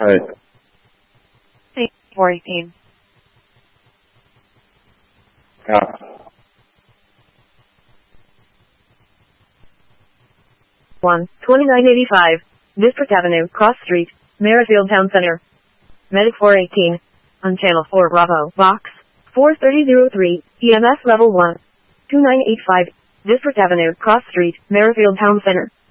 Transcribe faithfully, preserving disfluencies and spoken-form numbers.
はい。 four eighteen. Yeah. one, twenty-nine eighty-five, District Avenue, Cross Street, Merrifield Town Center. Medic four eighteen. On Channel four Bravo, Box four thirty oh three, E M S Level one, two nine eight five, District Avenue, Cross Street, Merrifield Town Center.